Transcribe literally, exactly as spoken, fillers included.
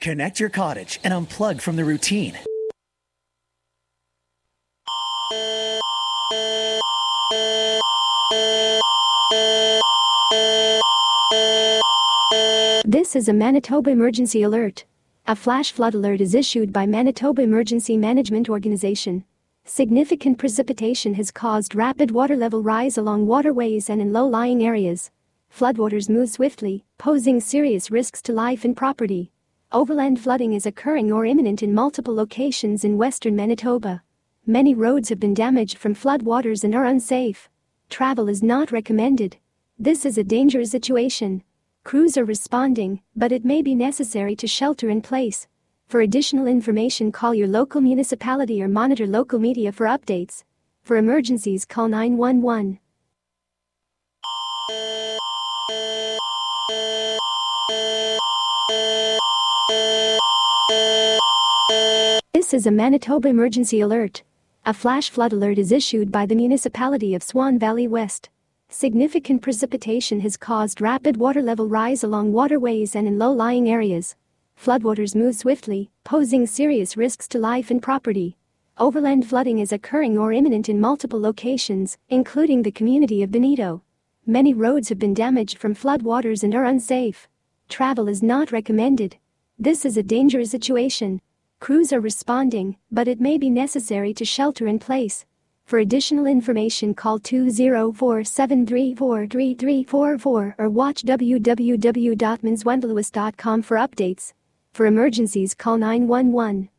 Connect your cottage and unplug from the routine. This is a Manitoba emergency alert. A flash flood alert is issued by Manitoba Emergency Management Organization. Significant precipitation has caused rapid water level rise along waterways and in low-lying areas. Floodwaters move swiftly, posing serious risks to life and property. Overland flooding is occurring or imminent in multiple locations in western Manitoba. Many roads have been damaged from floodwaters and are unsafe. Travel is not recommended. This is a dangerous situation. Crews are responding, but it may be necessary to shelter in place. For additional information, call your local municipality or monitor local media for updates. For emergencies, call nine one one. This is a Manitoba emergency alert. A flash flood alert is issued by the municipality of Swan Valley West. Significant precipitation has caused rapid water level rise along waterways and in low-lying areas. Floodwaters move swiftly, posing serious risks to life and property. Overland flooding is occurring or imminent in multiple locations, including the community of Benito. Many roads have been damaged from floodwaters and are unsafe. Travel is not recommended. This is a dangerous situation. Crews are responding, but it may be necessary to shelter in place. For additional information, call two zero four, seven three four, three three four four or watch w w w dot mins wendel lewis dot com for updates. For emergencies, call nine one one.